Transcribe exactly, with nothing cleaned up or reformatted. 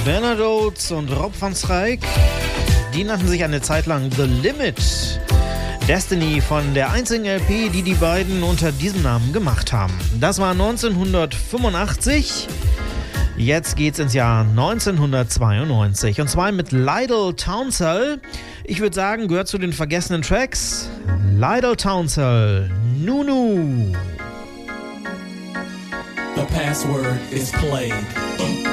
Bernard Oates und Rob van Schaik, die nannten sich eine Zeit lang The Limit. Destiny von der einzigen L P, die die beiden unter diesem Namen gemacht haben. Das war neunzehnhundertfünfundachtzig. Jetzt geht's ins Jahr neunzehnhundertzweiundneunzig. Und zwar mit Lydell Townsend. Ich würde sagen, gehört zu den vergessenen Tracks. Lydell Townsend, Nunu. The password is played.